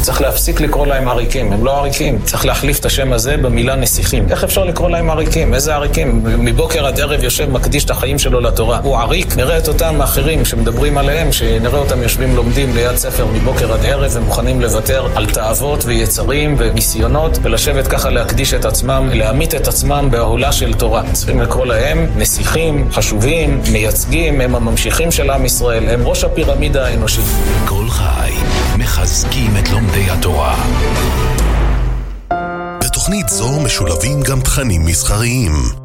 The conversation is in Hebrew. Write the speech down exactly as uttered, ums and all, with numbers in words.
צריך להפסיק לקרוא להם עריקים, הם לא עריקים. צריך להחליף את השם הזה במילה נסיכים. איך אפשר לקרוא להם עריקים? איזה עריקים? מבוקר עד ערב יושב מקדיש את החיים שלו לתורה. הוא עריק, נראה את אותם האחרים שמדברים עליהם, שנראה אותם יושבים לומדים ליד ספר מבוקר עד ערב ומוכנים לוותר על תאוות ויצרים וניסיונות ולשבת ככה להקדיש את עצמם, להעמית את עצמם בהעולה של תורה. צריכים לקרוא להם נסיכים, חשובים, מייצגים, הם הממשיכים של עם ישראל, הם ראש הפירמידה האנושית. כל חי, מחזקים את לומדי התורה. בתוכנית זו משולבים גם תכנים מסחריים.